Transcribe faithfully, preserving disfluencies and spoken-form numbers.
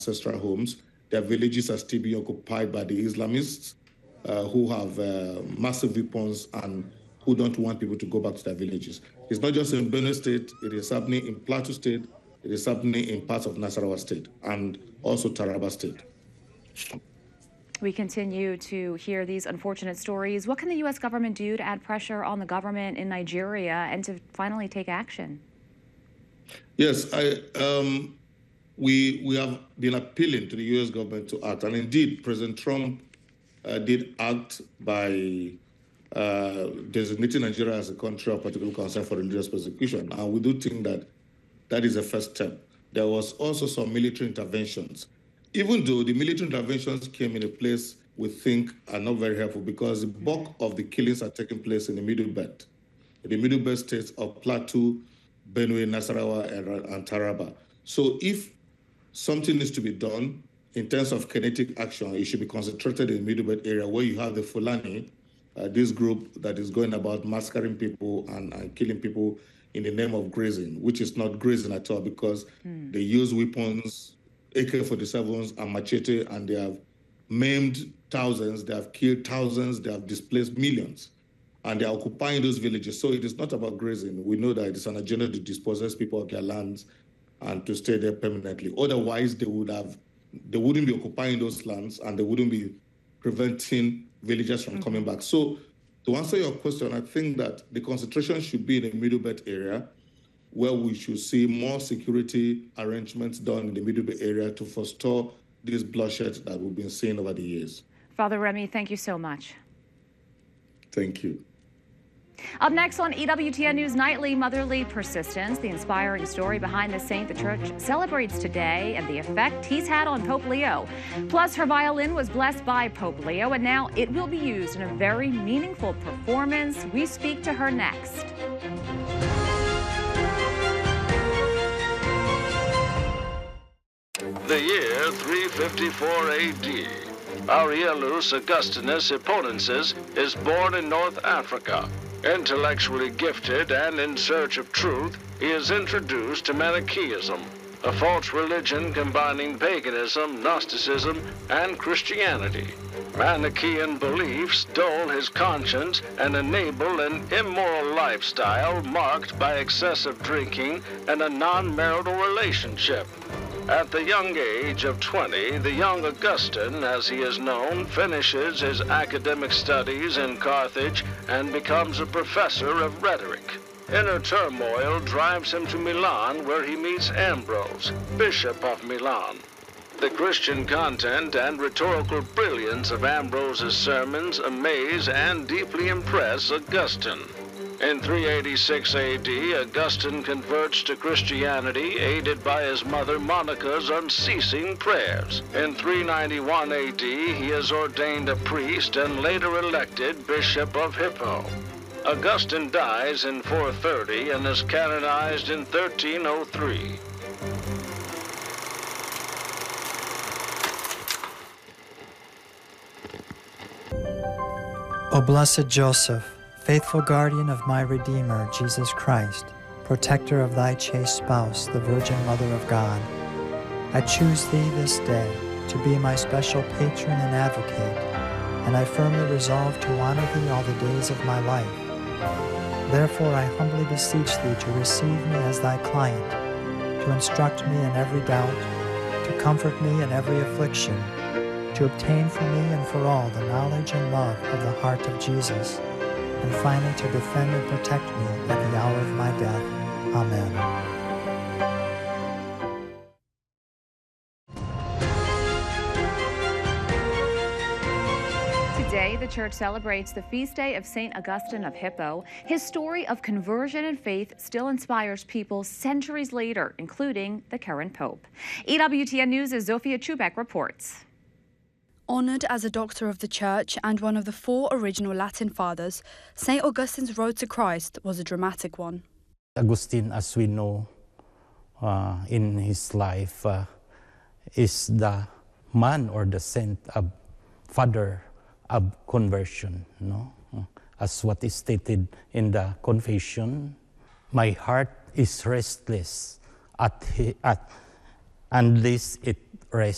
ancestral homes. Their villages are still being occupied by the Islamists uh, who have uh, massive weapons and who don't want people to go back to their villages. It's not just in Benue State, it is happening in Plateau State, it is happening in parts of Nasarawa State and also Taraba State. We continue to hear these unfortunate stories. What can the U S government do to add pressure on the government in Nigeria and to finally take action? Yes, I, um, we, we have been appealing to the U S government to act. And indeed, President Trump uh, did act by uh, designating Nigeria as a country of particular concern for religious persecution. And we do think that that is a first step. There was also some military interventions. Even though the military interventions came in a place we think are not very helpful because the bulk of the killings are taking place in the Middle Belt, in the Middle Belt states of Plateau, Benue, Nasarawa, and, and Taraba. So if something needs to be done in terms of kinetic action, it should be concentrated in the Middle Belt area where you have the Fulani, uh, this group that is going about massacring people and, and killing people in the name of grazing, which is not grazing at all because mm. they use weapons, A K forty-sevens and machete, and they have maimed thousands, they have killed thousands, they have displaced millions, and they are occupying those villages. So it is not about grazing. We know that it is an agenda to dispossess people of their lands and to stay there permanently. Otherwise, they would have, they wouldn't be occupying those lands and they wouldn't be preventing villagers from mm-hmm. coming back. So to answer your question, I think that the concentration should be in the Middle Belt area, where we should see more security arrangements done in the Middle Belt area to forestall this bloodshed that we've been seeing over the years. Father Remy, thank you so much. Thank you. Up next on E W T N News Nightly, Motherly Persistence, the inspiring story behind the saint the church celebrates today and the effect he's had on Pope Leo. Plus, her violin was blessed by Pope Leo, and now it will be used in a very meaningful performance. We speak to her next. The year three fifty-four A D. Aurelius Augustinus Hipponensis is born in North Africa. Intellectually gifted and in search of truth, he is introduced to Manichaeism, a false religion combining paganism, Gnosticism, and Christianity. Manichaean beliefs dull his conscience and enable an immoral lifestyle marked by excessive drinking and a non-marital relationship. At the young age of twenty, the young Augustine, as he is known, finishes his academic studies in Carthage and becomes a professor of rhetoric. Inner turmoil drives him to Milan, where he meets Ambrose, Bishop of Milan. The Christian content and rhetorical brilliance of Ambrose's sermons amaze and deeply impress Augustine. In three eighty-six A D, Augustine converts to Christianity, aided by his mother Monica's unceasing prayers. In three ninety-one A D, he is ordained a priest and later elected Bishop of Hippo. Augustine dies in four thirty and is canonized in thirteen oh three. O blessed Joseph, faithful guardian of my Redeemer, Jesus Christ, protector of thy chaste spouse, the Virgin Mother of God, I choose thee this day to be my special patron and advocate, and I firmly resolve to honor thee all the days of my life. Therefore I humbly beseech thee to receive me as thy client, to instruct me in every doubt, to comfort me in every affliction, to obtain for me and for all the knowledge and love of the heart of Jesus, and finally to defend and protect me at the hour of my death. Amen. Today, the church celebrates the feast day of Saint Augustine of Hippo. His story of conversion and faith still inspires people centuries later, including the current pope. E W T N News' Zofia Chubek reports. Honoured as a doctor of the Church and one of the four original Latin fathers, Saint Augustine's road to Christ was a dramatic one. Augustine, as we know uh, in his life, uh, is the man or the saint, of father of conversion. No? As what is stated in the Confession, my heart is restless at, at unless it rests